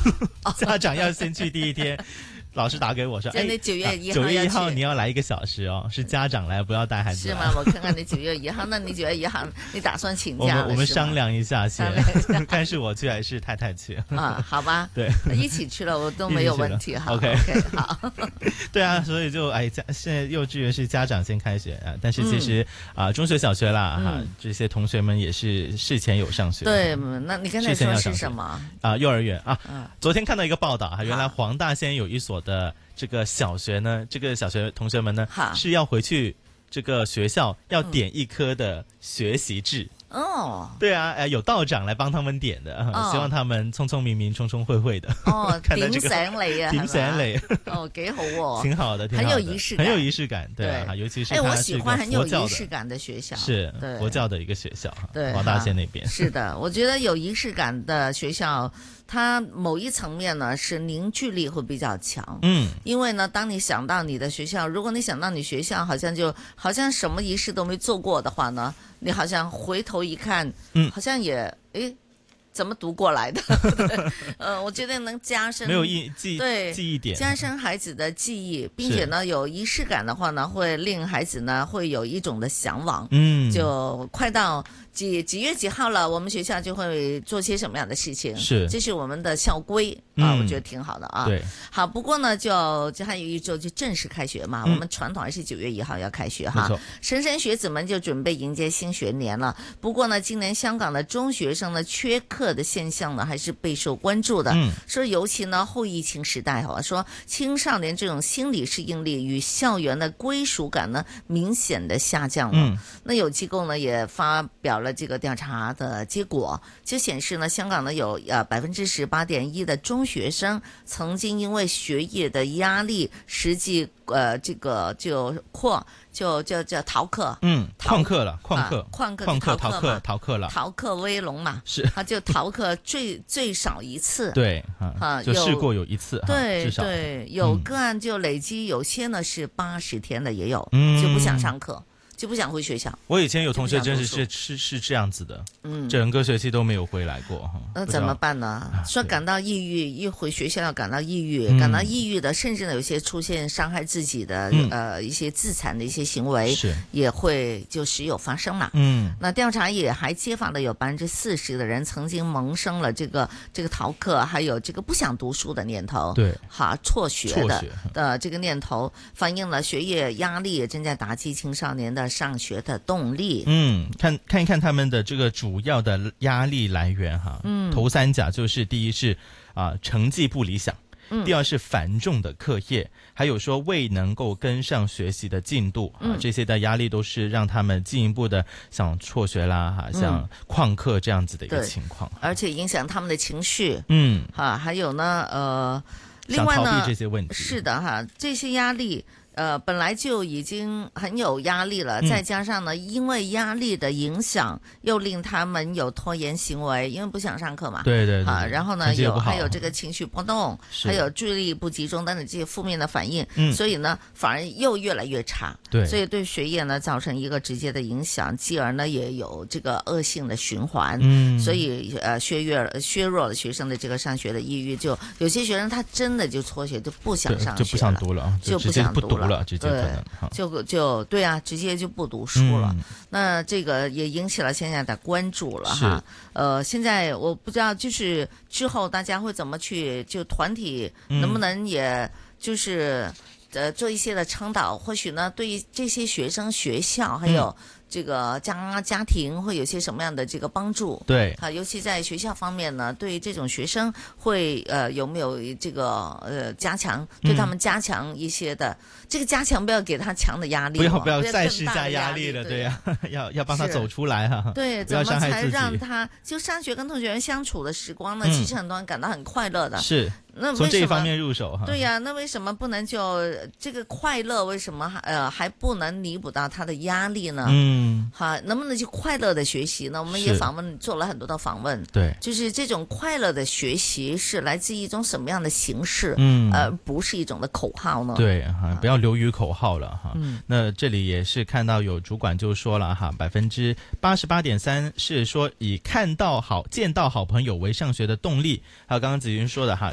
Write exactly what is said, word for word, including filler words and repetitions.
家长要先去第一天。老师打给我说：“哎， 你九月一号， 九月一号你要来一个小时哦，是家长来，不要带孩子来。” 是吗？我看看你九月一号，那你九月一号你打算请假了？ 我们我们商量一下先， 商量一下看是我去还是太太去啊？好吧， 对， 一起去了我都没有问题哈。 OK OK 好， 对啊，所以就哎，家现在幼稚园是家长先开学啊，但是其实啊、嗯呃，中学、小学啦哈、嗯，这些同学们也是事前有上学。 对，那你刚才说是什么啊、呃？幼儿园啊、嗯，昨天看到一个报道哈，原来黄大仙有一所的。这个小学呢，这个小学同学们呢是要回去这个学校要点一科的学习制。 哦， 对啊，呃，有道長來幫他們點的，哦、希望他們聰聰明明、聰聰慧慧的。 哦， 看到這個、點醒你啊， 點醒你， 哦，幾好喎， 挺好的，挺好的， 很有儀式感， 很有儀式感，對啊，尤其是哎，我喜歡很有儀式感的學校， 是佛教的一個學校， 對， 黃大仙那邊是的，我覺得有儀式感的學校。它某一層面呢是凝聚力會比較強， 嗯， 因為呢，當你想到你的學校，如果你想到你學校好像就好像什麼儀式都沒做過的話呢，你好像回頭一看，嗯，好像也誒。怎麼讀過來的？呃，我覺得能加深沒有記記對記憶點， 加深孩子的記憶，並且呢有儀式感的話呢，會令孩子呢會有一種的向往。 嗯， 就快到幾幾月幾號了，我們學校就會做些什麼樣的事情？ 是， 這是我們的校規啊、嗯，我覺得挺好的啊。 對， 好，不過呢就就還有一周就正式開學嘛，嗯、我們傳統還是九月一號要開學哈。 沒錯， 莘莘學子們就準備迎接新學年了。不過呢，今年香港的中學生呢缺課的現象呢，還是備受關注的。嗯，說尤其呢後疫情時代哈，說青少年這種心理適應力與校園的歸屬感呢，明顯的下降了。嗯，那有機構呢也發表了這個調查的結果，就顯示呢，香港呢有呃百分之十八點一的中學生曾經因為學業的壓力，實際呃這個就擴。就就就逃課， 嗯，曠課了，曠課， 曠課， 曠課，逃課，逃課了， 逃課威龍嘛， 是， 他就逃課最最少一次， 對，啊，就試過有一次， 對至少對，有個案就累積，有些呢是八十天的也有， 嗯， 就不想上課。就不想回學校。 我以前有同學真是是是是這樣子的，嗯，整個學期都沒有回來過。 那怎麼辦呢？說感到抑鬱，一回學校要感到抑鬱，嗯、感到抑鬱的，甚至呢有些出現傷害自己的，嗯、呃一些自殘的一些行為，是也會就時有發生了。嗯，那調查也還揭發了有百分之四十的人曾經萌生了這個這個逃課，還有這個不想讀書的念頭。對，哈，輟學的學的這個念頭，反映了學業壓力也正在打擊青少年的上學的動力。嗯， 看看一看他們的這個主要的壓力來源哈。嗯，頭三甲就是第一是啊、呃、成績不理想，嗯，第二是繁重的課業，還有說未能夠跟上學習的進度啊、嗯，這些的壓力都是讓他們進一步的想輟學啦哈，像曠課這樣子的一個情況， 而且影響他們的情緒。嗯，哈，還有呢，呃，另外呢， 想逃避這些問題， 是的哈，這些壓力。呃，本來就已經很有壓力了，再加上呢，因為壓力的影響，又令他們有拖延行為，因為不想上課嘛。 對對對。 啊，然後呢，有還有這個情緒波動，還有注意力不集中等等這些負面的反應，嗯，所以呢，反而又越來越差。對。所以對學業呢造成一個直接的影響，繼而呢也有這個惡性的循環。嗯。所以呃削弱削弱了學生的這個上學的意欲，就有些學生他真的就輟學，就不想上學了， 就不想讀了， 就不想讀了。 直接可能就就對啊，直接就不讀書了，嗯。那這個也引起了現在的關注了哈。呃，現在我不知道，就是之後大家會怎麼去，就團體能不能也就是呃做一些的倡導，或許呢對於這些學生、學校還有。嗯這個家家庭會有些什麼樣的這個幫助？對，啊，尤其在學校方面呢，對於這種學生會呃有沒有這個呃加強，對他們加強一些的，嗯、這個加強不要給他強的壓力， 不要不要再施加壓力了，對呀、啊，要要幫他走出來哈、啊。 對，怎麼才讓他就上學跟同學相處的時光呢？嗯、其實很多人感到很快樂的。是。那從這一方面入手哈， 對呀、啊，那為什麼不能就這個快樂？為什麼還呃還不能彌補到他的壓力呢？嗯，好，能不能就快樂的學習呢？我們也訪問做了很多的訪問，對，就是這種快樂的學習是來自一種什麼樣的形式？嗯，而不是一種的口號呢？對，哈，不要流於口號了哈。嗯，那這裡也是看到有主管就說了哈，百分之八十八點三是說以看到好見到好朋友為上學的動力。還有剛剛子雲說的哈。